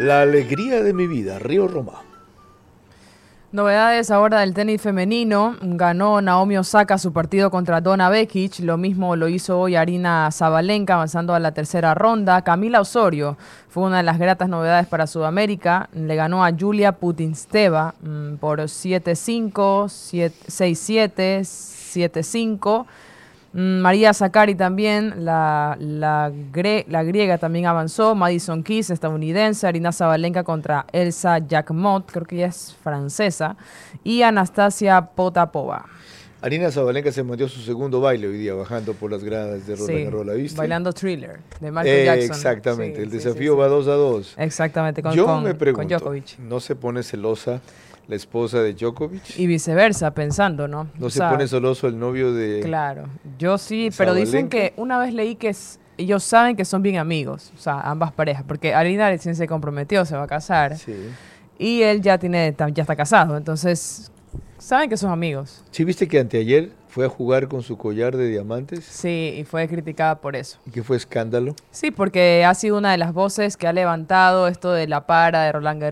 La alegría de mi vida, Río Roma. Novedades ahora del tenis femenino. Ganó Naomi Osaka su partido contra Donna Vekic. Lo mismo lo hizo hoy Aryna Sabalenka, avanzando a la tercera ronda. Camila Osorio fue una de las gratas novedades para Sudamérica. Le ganó a Julia Putintseva por 7-5, 6-7, 7-5. María Sakkari también, la griega también avanzó. Madison Keys, estadounidense. Aryna Sabalenka contra Elsa Jacquemot, creo que ella es francesa. Y Anastasia Potapova. Aryna Sabalenka se metió su segundo baile hoy día, bajando por las gradas de Roland Garros, ¿la viste? Bailando Thriller, de Michael Jackson. Exactamente, Sí, el desafío va 2-2. Exactamente, Yo me pregunto, con Djokovic. ¿no se pone celosa la esposa de Djokovic? Y viceversa, pensando, ¿no? ¿No se pone celoso el novio de Claro, yo sí, pero Sabalenka? dicen que una vez leí que ellos saben que son bien amigos, o sea, ambas parejas, porque Aryna recién se comprometió, se va a casar, Sí. y él ya está casado, entonces saben que son amigos. ¿Sí viste que anteayer fue a jugar con su collar de diamantes? Sí, y fue criticada por eso. ¿Y que fue escándalo? Sí, porque ha sido una de las voces que ha levantado esto de la para de Roland